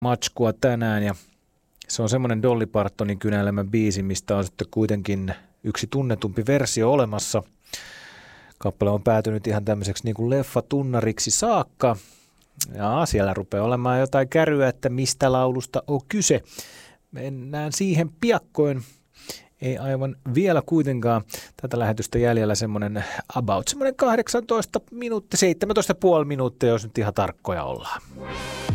matskua tänään ja se on semmoinen Dolly Partonin kynäilemä biisi, mistä on sitten kuitenkin yksi tunnetumpi versio olemassa. Kappale on päätynyt ihan tämmöiseksi niin kuin leffatunnariksi saakka. Ja siellä rupeaa olemaan jotain käryä, että mistä laulusta on kyse. Mennään siihen piakkoin. Ei aivan vielä kuitenkaan tätä lähetystä jäljellä semmoinen 18 minuuttia, 17,5 minuuttia, jos nyt ihan tarkkoja ollaan.